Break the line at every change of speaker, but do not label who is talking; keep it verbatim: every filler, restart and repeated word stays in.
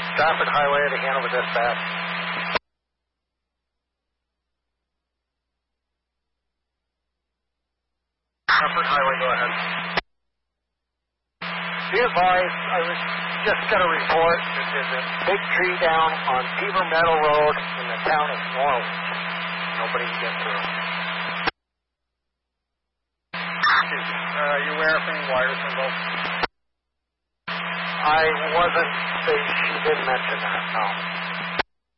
Stratford Highway to Hanover Dispatch. Stratford Highway, go ahead. Be advised, I was just got a report that there's a big tree down on Beaver Meadow Road in the town of Norwich. Nobody can get through.
Uh, are you aware of any wires involved?
I wasn't, they, she didn't mention that, no.